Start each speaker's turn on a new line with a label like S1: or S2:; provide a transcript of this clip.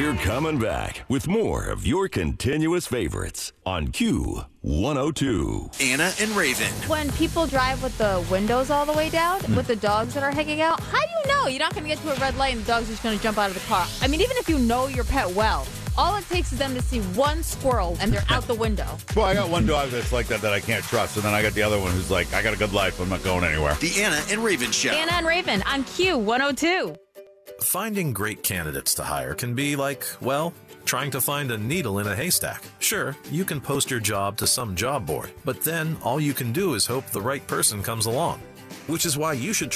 S1: We're coming back with more of your continuous favorites on Q102.
S2: Anna and Raven.
S3: When people drive with the windows all the way down, with the dogs that are hanging out, how do you know you're not going to get to a red light and the dog's just going to jump out of the car? I mean, even if you know your pet well, all it takes is them to see one squirrel and they're out the window.
S4: Well, I got one dog that's like that I can't trust, and then I got the other one who's like, I got a good life, I'm not going anywhere.
S2: The Anna and Raven Show.
S3: Anna and Raven on Q102.
S5: Finding great candidates to hire can be like, well, trying to find a needle in a haystack. Sure, you can post your job to some job board, but then all you can do is hope the right person comes along. Which is why you should